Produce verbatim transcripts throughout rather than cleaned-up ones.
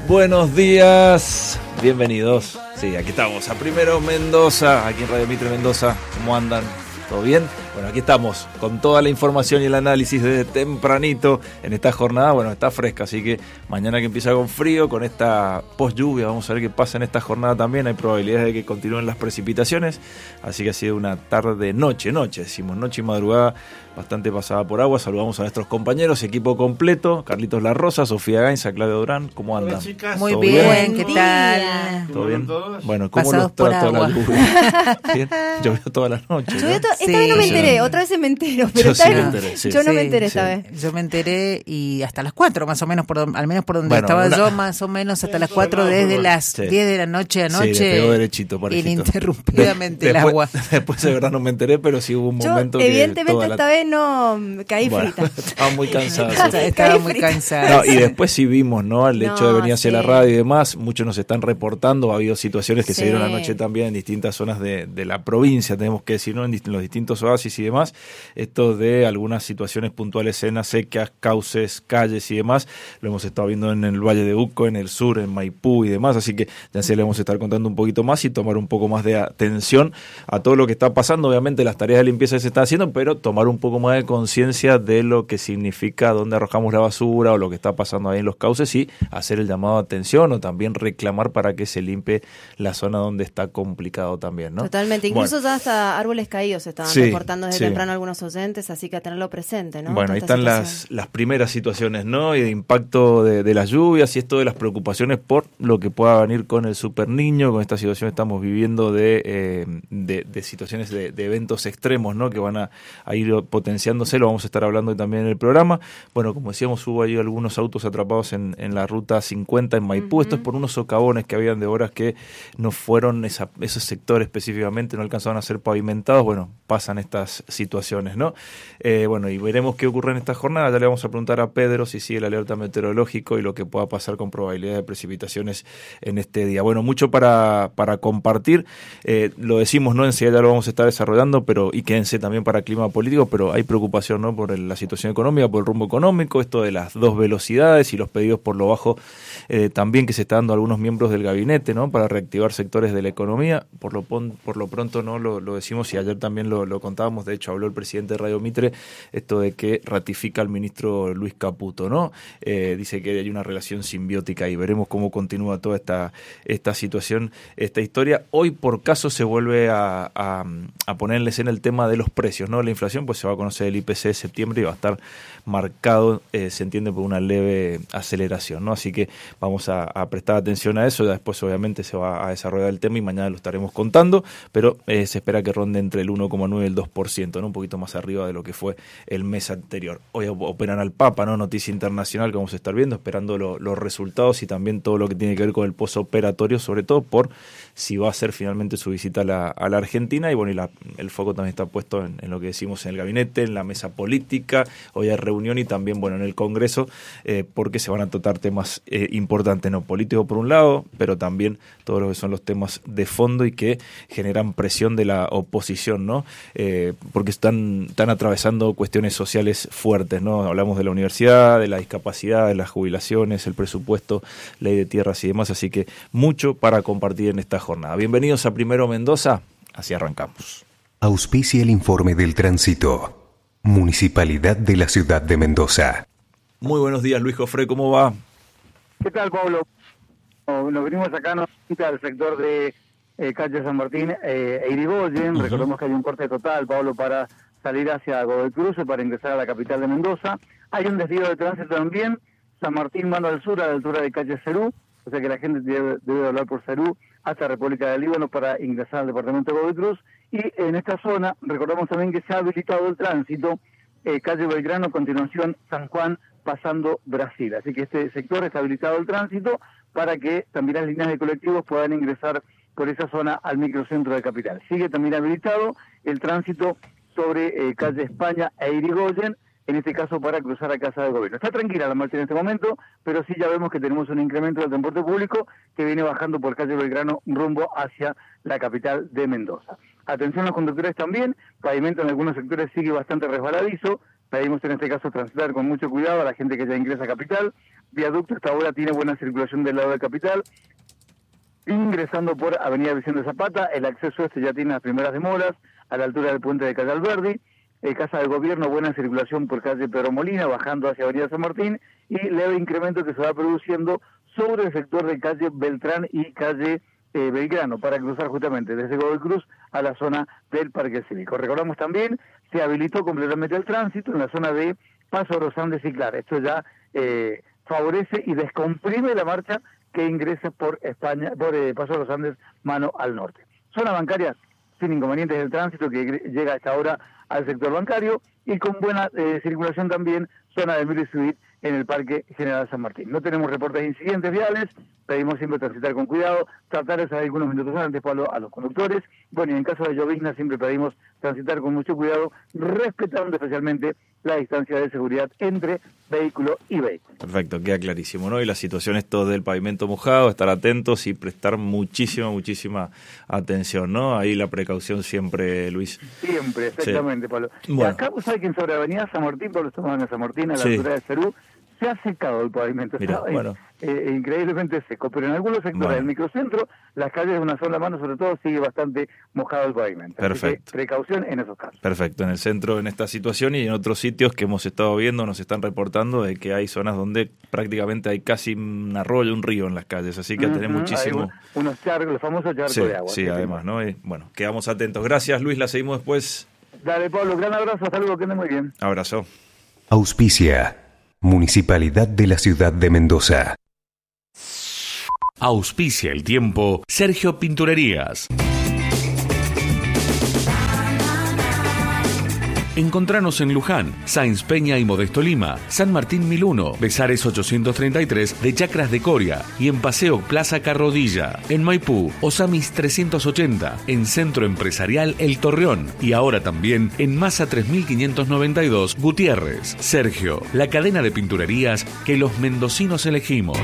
Buenos días, bienvenidos. Sí, aquí estamos, a Primero Mendoza, aquí en Radio Mitre Mendoza. ¿Cómo andan? ¿Todo bien? Bueno, aquí estamos con toda la información y el análisis desde tempranito en esta jornada. Bueno, está fresca, así que mañana que empieza con frío, con esta post lluvia, vamos a ver qué pasa en esta jornada también. Hay probabilidades de que continúen las precipitaciones, así que ha sido una tarde, noche, noche, decimos, noche y madrugada bastante pasada por agua. Saludamos a nuestros compañeros, equipo completo, Carlitos La Rosa, Sofía Gainza, Claudio Durán. ¿Cómo andan? Hola, muy bien, bien, ¿qué tal? ¿Todo bien? Bueno, ¿cómo Pasados los trata la lluvia? ¿Bien? Llovió toda la noche, ¿no? Esta sí. vez no me enteré, otra vez se me entero, pero yo, sí me enteré, sí. yo no sí, me enteré sí. esta vez. Yo me enteré y hasta las cuatro más o menos, por, al menos por donde bueno, estaba una... yo, más o menos hasta las cuatro, desde las sí. diez de la noche anoche. Sí, le pegó derechito, parejito. Ininterrumpidamente de, el después, agua. Después de verdad no me enteré, pero sí hubo un yo, momento evidentemente que toda esta la... vez no caí bueno, frita. Estaba muy cansada. Estaba, estaba muy cansada. No, y después sí vimos, ¿no? El hecho no, de venir hacia sí. la radio y demás, muchos nos están reportando, ha habido situaciones que sí. se dieron anoche también en distintas zonas de, de la provincia, tenemos que decir, ¿no? En dist- los distintos oasis y demás, esto de algunas situaciones puntuales, cenas secas, cauces, calles y demás, lo hemos estado viendo en el Valle de Uco, en el sur, en Maipú y demás, así que ya se le vamos a estar contando un poquito más y tomar un poco más de atención a todo lo que está pasando. Obviamente las tareas de limpieza se están haciendo, pero tomar un poco más de conciencia de lo que significa dónde arrojamos la basura o lo que está pasando ahí en los cauces y hacer el llamado a atención o también reclamar para que se limpie la zona donde está complicado también, ¿no? Totalmente, incluso bueno. ya hasta árboles caídos se estaban sí, reportando desde sí. temprano algunos oyentes, así que a tenerlo presente, ¿no? Bueno, ahí están las, las primeras situaciones, ¿no? Y de impacto de, de las lluvias y esto de las preocupaciones por lo que pueda venir con el super niño, con esta situación que estamos viviendo de, eh, de, de situaciones de, de eventos extremos, ¿no? Que van a, a ir potenciándose, lo vamos a estar hablando también en el programa. Bueno, como decíamos, hubo ahí algunos autos atrapados en, en la ruta cincuenta en Maipú. Uh-huh. Esto es por unos socavones que habían de obras que no fueron, esa, esos sectores específicamente, no alcanzaban a ser pavimentados. Bueno, pasan estas situaciones, ¿no? Eh, bueno, y veremos qué ocurre en esta jornada. Ya le vamos a preguntar a Pedro si sigue el alerta meteorológico y lo que pueda pasar con probabilidad de precipitaciones en este día. Bueno, mucho para, para compartir. Eh, lo decimos, ¿no? Enseguida ya lo vamos a estar desarrollando, pero y quédense también para clima político, pero hay preocupación, ¿no? Por el, la situación económica, por el rumbo económico, esto de las dos velocidades y los pedidos por lo bajo eh, también que se está dando a algunos miembros del gabinete, ¿no? Para reactivar sectores de la economía. Por lo, pon, por lo pronto no lo, lo decimos y ayer también lo, lo contábamos, de hecho habló el presidente de Radio Mitre, esto de que ratifica al ministro Luis Caputo, ¿no? Eh, dice que hay una relación simbiótica y veremos cómo continúa toda esta, esta situación, esta historia. Hoy por caso se vuelve a, a, a poner en la escena el tema de los precios, ¿no? La inflación, pues se va a conocer el I P C de septiembre y va a estar marcado, eh, se entiende, por una leve aceleración, ¿no? Así que vamos a, a prestar atención a eso. Ya después obviamente se va a desarrollar el tema y mañana lo estaremos contando, pero eh, se espera que ronde entre el uno coma nueve y el dos por ciento, ¿no? Un poquito más arriba de lo que fue el mes anterior. Hoy operan al Papa, ¿no? Noticia internacional que vamos a estar viendo, esperando lo, los resultados y también todo lo que tiene que ver con el posoperatorio, sobre todo por si va a hacer finalmente su visita a la, a la Argentina. Y bueno, y la, el foco también está puesto en, en lo que decimos en el gabinete, en la mesa política. Hoy hay reunión y también, bueno, en el Congreso, eh, porque se van a tratar temas eh, importantes, ¿no? Políticos por un lado, pero también todo lo que son los temas de fondo y que generan presión de la oposición, ¿no? Eh, porque están, están atravesando cuestiones sociales fuertes, ¿no? Hablamos de la universidad, de la discapacidad, de las jubilaciones, el presupuesto, ley de tierras y demás, así que mucho para compartir en esta jornada. Bienvenidos a Primero Mendoza, así arrancamos. Auspicia el informe del tránsito. Municipalidad de la Ciudad de Mendoza. Muy buenos días, Luis Jofré, ¿cómo va? ¿Qué tal, Pablo? Nos venimos acá ¿no? al sector de eh, calle San Martín eh, e Irigoyen. Uh-huh. Recordemos que hay un corte total, Pablo, para salir hacia Godoy Cruz, para ingresar a la capital de Mendoza. Hay un desvío de tránsito también, San Martín mano al sur, a la altura de calle Cerú, o sea que la gente debe, debe hablar por Cerú hasta República del Líbano para ingresar al departamento de Godoy Cruz. Y en esta zona, recordamos también que se ha habilitado el tránsito, eh, calle Belgrano, continuación San Juan, pasando Brasil. Así que este sector está habilitado el tránsito para que también las líneas de colectivos puedan ingresar por esa zona al microcentro de Capital. Sigue también habilitado el tránsito sobre eh, calle España e Irigoyen, en este caso para cruzar a Casa de Gobierno. Está tranquila la marcha en este momento, pero sí ya vemos que tenemos un incremento del transporte público que viene bajando por calle Belgrano rumbo hacia la capital de Mendoza. Atención a los conductores también, pavimento en algunos sectores sigue bastante resbaladizo, pedimos en este caso transitar con mucho cuidado a la gente que ya ingresa a Capital. Viaducto hasta ahora tiene buena circulación del lado de Capital. Ingresando por Avenida Vicente Zapata, el acceso este ya tiene las primeras demoras a la altura del puente de Calle Alberdi. Eh, Casa del Gobierno, buena circulación por calle Pedro Molina, bajando hacia Avenida San Martín, y leve incremento que se va produciendo sobre el sector de calle Beltrán y calle eh, Belgrano, para cruzar justamente desde Godoy Cruz a la zona del Parque Cívico. Recordamos también, se habilitó completamente el tránsito en la zona de Paso a los Andes y Clara. Esto ya eh, favorece y descomprime la marcha que ingresa por España, por eh, Paso a los Andes, mano al norte. Zona bancaria sin inconvenientes del tránsito que llega a esta hora al sector bancario, y con buena eh, circulación también zona de Miri Suite en el Parque General San Martín. No tenemos reportes de incidentes viales, pedimos siempre transitar con cuidado, tratar de salir algunos minutos antes Pablo, a los conductores. Bueno, y en caso de llovizna siempre pedimos transitar con mucho cuidado, respetando especialmente la distancia de seguridad entre vehículo y vehículo. Perfecto, queda clarísimo, ¿no? Y la situación esto del pavimento mojado, estar atentos y prestar muchísima, muchísima atención, ¿no? Ahí la precaución siempre, Luis. Siempre, exactamente, sí. Pablo. Bueno. Y acá, pues, hay que en sobre Avenida San Martín, Pablo, estamos en San Martín, a la Sí. altura de Cerú, se ha secado el pavimento, Mirá, está eh, bueno. eh, increíblemente seco, pero en algunos sectores Bueno. del microcentro, las calles de una sola mano sobre todo, sigue bastante mojado el pavimento. Perfecto. Así que precaución en esos casos. Perfecto, en el centro en esta situación y en otros sitios que hemos estado viendo nos están reportando de que hay zonas donde prácticamente hay casi un arroyo, un río en las calles, así que uh-huh. tenemos muchísimo... Hay unos charcos, los famosos charcos sí, de agua. Sí, además, ¿no? Y, bueno, quedamos atentos. Gracias, Luis, la seguimos después. Dale, Pablo, gran abrazo, hasta luego, que ande muy bien. Abrazo. Auspicia Municipalidad de la Ciudad de Mendoza. Auspicia el tiempo Sergio Pinturerías. Encontranos en Luján, Sáenz Peña y Modesto Lima, San Martín mil uno, Besares ochocientos treinta y tres de Chacras de Coria y en Paseo Plaza Carrodilla. En Maipú, Osamis trescientos ochenta, en Centro Empresarial El Torreón y ahora también en Masa tres mil quinientos noventa y dos Gutiérrez. Sergio, la cadena de pinturerías que los mendocinos elegimos.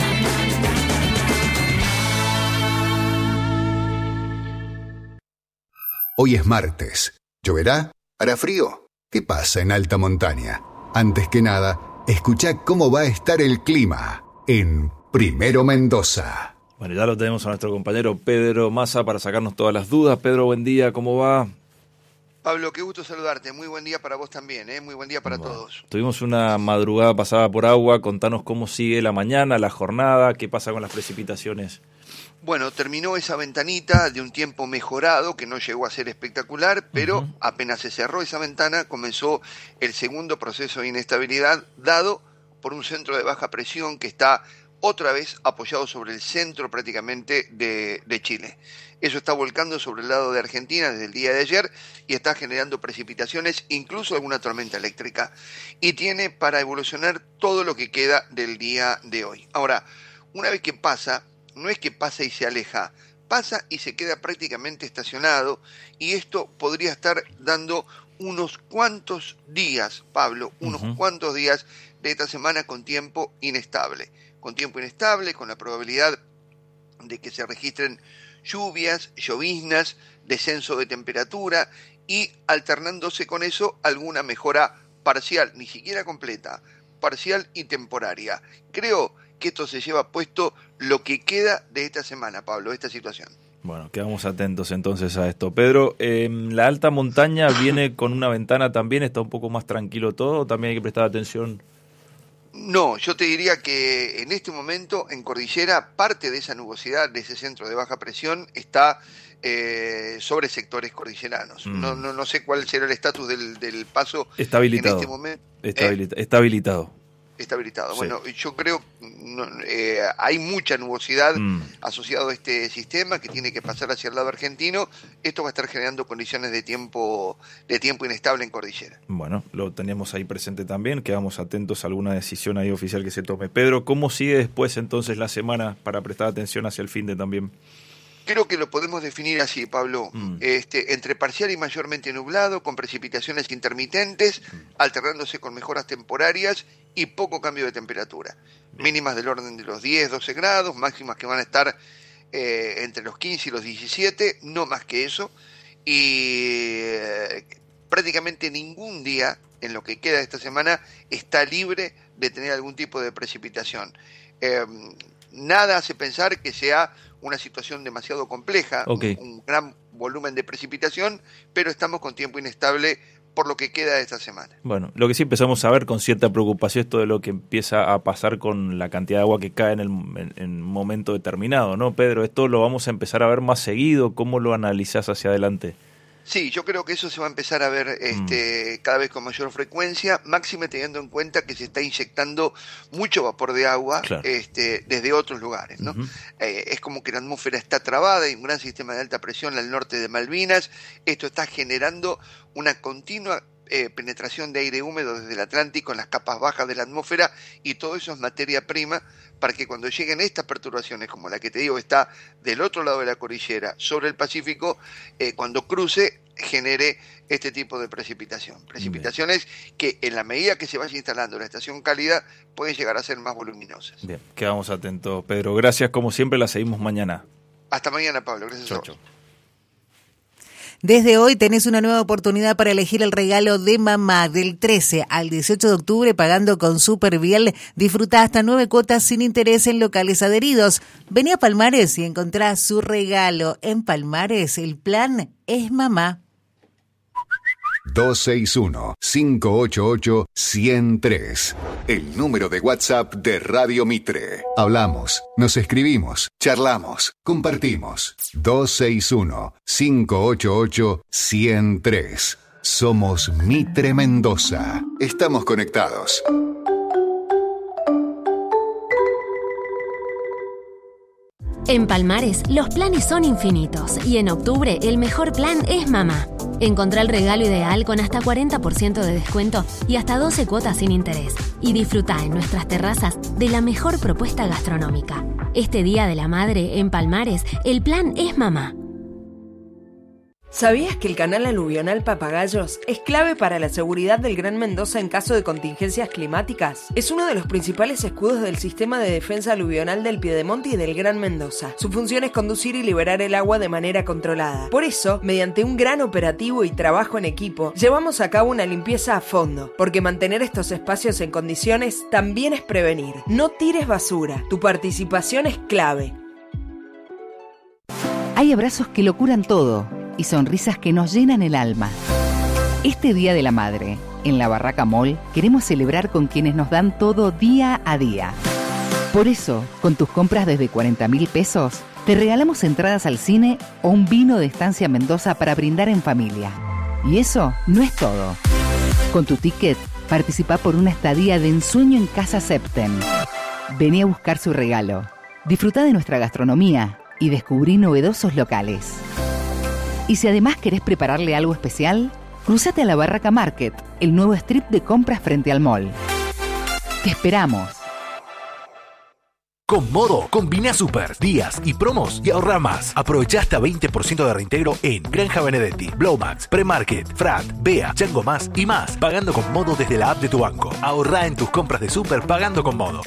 Hoy es martes. ¿Lloverá? ¿Hará frío? ¿Qué pasa en alta montaña? Antes que nada, escuchá cómo va a estar el clima en Primero Mendoza. Bueno, ya lo tenemos a nuestro compañero Pedro Massa para sacarnos todas las dudas. Pedro, buen día, ¿cómo va? Pablo, qué gusto saludarte. Muy buen día para vos también, ¿eh? Muy buen día para bueno, todos. Tuvimos una madrugada pasada por agua. Contanos cómo sigue la mañana, la jornada, qué pasa con las precipitaciones. Bueno, terminó esa ventanita de un tiempo mejorado, que no llegó a ser espectacular, pero uh-huh. apenas se cerró esa ventana, comenzó el segundo proceso de inestabilidad, dado por un centro de baja presión que está otra vez apoyado sobre el centro prácticamente de, de Chile. Eso está volcando sobre el lado de Argentina desde el día de ayer y está generando precipitaciones, incluso alguna tormenta eléctrica. Y tiene para evolucionar todo lo que queda del día de hoy. Ahora, una vez que pasa... no es que pasa y se aleja, pasa y se queda prácticamente estacionado, y esto podría estar dando unos cuantos días, Pablo, unos uh-huh. cuantos días de esta semana con tiempo inestable. Con tiempo inestable, con la probabilidad de que se registren lluvias, lloviznas, descenso de temperatura y alternándose con eso alguna mejora parcial, ni siquiera completa, parcial y temporaria. Creo que esto se lleva puesto lo que queda de esta semana, Pablo, de esta situación. Bueno, quedamos atentos entonces a esto. Pedro, eh, ¿la alta montaña viene con una ventana también? ¿Está un poco más tranquilo todo o también hay que prestar atención? No, yo te diría que en este momento en Cordillera parte de esa nubosidad, de ese centro de baja presión, está eh, sobre sectores cordilleranos. Mm. No, no, no sé cuál será el estatus del, del paso está habilitado. en este momento. Está, ¿Eh? habilita- está habilitado. Está habilitado. Sí. Bueno, yo creo no, eh, hay mucha nubosidad mm. asociada a este sistema que tiene que pasar hacia el lado argentino. Esto va a estar generando condiciones de tiempo de tiempo inestable en Cordillera. Bueno, lo teníamos ahí presente también. Quedamos atentos a alguna decisión ahí oficial que se tome. Pedro, ¿cómo sigue después entonces la semana para prestar atención hacia el fin de también? Creo que lo podemos definir así, Pablo, mm. este, entre parcial y mayormente nublado, con precipitaciones intermitentes, mm. alternándose con mejoras temporarias y poco cambio de temperatura. Bien. Mínimas del orden de los diez, doce grados, máximas que van a estar eh, entre los quince y los diecisiete, no más que eso, y eh, prácticamente ningún día en lo que queda de esta semana, está libre de tener algún tipo de precipitación. Eh, nada hace pensar que sea una situación demasiado compleja, okay. un, un gran volumen de precipitación, pero estamos con tiempo inestable por lo que queda de esta semana. Bueno, lo que sí empezamos a ver con cierta preocupación es todo lo que empieza a pasar con la cantidad de agua que cae en el en, en un momento determinado, ¿no, Pedro? Esto lo vamos a empezar a ver más seguido. ¿Cómo lo analizás hacia adelante? Sí, yo creo que eso se va a empezar a ver este, mm. cada vez con mayor frecuencia, máxime teniendo en cuenta que se está inyectando mucho vapor de agua claro. este, desde otros lugares, ¿no? Uh-huh. Eh, es como que la atmósfera está trabada, hay un gran sistema de alta presión al norte de Malvinas, esto está generando una continua eh, penetración de aire húmedo desde el Atlántico en las capas bajas de la atmósfera, y todo eso es materia prima para que cuando lleguen estas perturbaciones, como la que te digo está del otro lado de la cordillera, sobre el Pacífico, eh, cuando cruce, genere este tipo de precipitación. Precipitaciones Bien. que en la medida que se vaya instalando la estación cálida, pueden llegar a ser más voluminosas. Bien, quedamos atentos, Pedro. Gracias, como siempre, la seguimos mañana. Hasta mañana, Pablo. Gracias chau, a vos. chau. Desde hoy tenés una nueva oportunidad para elegir el regalo de mamá. Del trece al dieciocho de octubre, pagando con Superviel, disfrutá hasta nueve cuotas sin interés en locales adheridos. Vení a Palmares y encontrá su regalo. En Palmares, el plan es mamá. dos seis uno, cinco ocho ocho, uno cero tres. El número de WhatsApp de Radio Mitre. Hablamos, nos escribimos, charlamos, compartimos. dos seis uno, cinco ocho ocho, uno cero tres. Somos Mitre Mendoza. Estamos conectados. En Palmares, los planes son infinitos y en octubre el mejor plan es mamá. Encontrá el regalo ideal con hasta cuarenta por ciento de descuento y hasta doce cuotas sin interés. Y disfrutá en nuestras terrazas de la mejor propuesta gastronómica. Este Día de la Madre, en Palmares, el plan es mamá. ¿Sabías que el canal aluvional Papagayos es clave para la seguridad del Gran Mendoza en caso de contingencias climáticas? Es uno de los principales escudos del sistema de defensa aluvional del Piedemonte y del Gran Mendoza. Su función es conducir y liberar el agua de manera controlada. Por eso, mediante un gran operativo y trabajo en equipo, llevamos a cabo una limpieza a fondo, porque mantener estos espacios en condiciones también es prevenir. No tires basura. Tu participación es clave. Hay abrazos que lo curan todo y sonrisas que nos llenan el alma. Este Día de la Madre, en la Barraca Mall, queremos celebrar con quienes nos dan todo día a día. Por eso, con tus compras desde cuarenta mil pesos, te regalamos entradas al cine o un vino de Estancia Mendoza para brindar en familia. Y eso no es todo. Con tu ticket, participa por una estadía de ensueño en Casa Septem. Vení a buscar su regalo. Disfrutá de nuestra gastronomía y descubrí novedosos locales. Y si además querés prepararle algo especial, cruzate a la Barraca Market, el nuevo strip de compras frente al mall. ¡Te esperamos! Con Modo, combina super, días y promos y ahorra más. Aprovecha hasta veinte por ciento de reintegro en Granja Benedetti, Blowmax, Premarket, Frat, Bea, Chango Más y más, pagando con Modo desde la app de tu banco. Ahorra en tus compras de super pagando con Modo.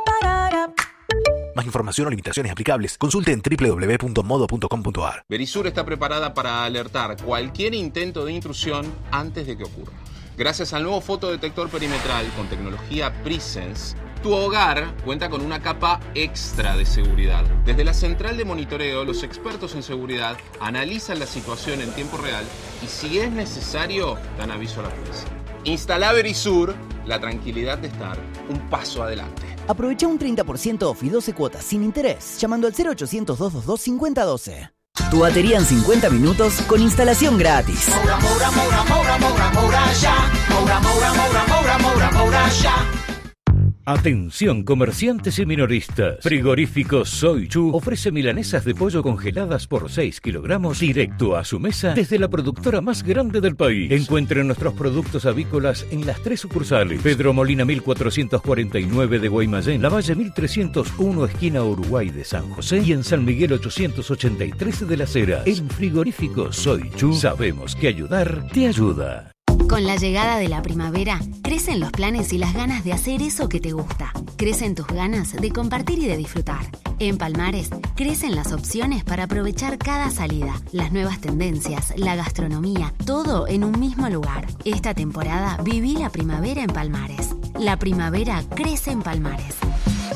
Más información o limitaciones aplicables, consulte en doble u doble u doble u punto modo punto com punto a r. Verisur está preparada para alertar cualquier intento de intrusión antes de que ocurra. Gracias al nuevo fotodetector perimetral con tecnología Presence, tu hogar cuenta con una capa extra de seguridad. Desde la central de monitoreo, los expertos en seguridad analizan la situación en tiempo real y, si es necesario, dan aviso a la policía. Instala Verisur, la tranquilidad de estar un paso adelante. Aprovecha un treinta por ciento off y doce cuotas sin interés llamando al cero ochocientos, doscientos veintidós, cincuenta doce. Tu batería en cincuenta minutos con instalación gratis. Moura, Moura, Moura, Moura, Moura, Moura, ya. Moura, Moura, Moura, Moura, Moura, Moura, ya. Atención comerciantes y minoristas. Frigorífico Soy Chu ofrece milanesas de pollo congeladas por seis kilogramos directo a su mesa desde la productora más grande del país. Encuentren nuestros productos avícolas en las tres sucursales: Pedro Molina mil cuatrocientos cuarenta y nueve de Guaymallén, La Valle mil trescientos uno esquina Uruguay de San José y en San Miguel ochocientos ochenta y tres de Las Heras. En Frigorífico Soy Chu sabemos que ayudar te ayuda. Con la llegada de la primavera, crecen los planes y las ganas de hacer eso que te gusta. Crecen tus ganas de compartir y de disfrutar. En Palmares, crecen las opciones para aprovechar cada salida, las nuevas tendencias, la gastronomía, todo en un mismo lugar. Esta temporada viví la primavera en Palmares. La primavera crece en Palmares.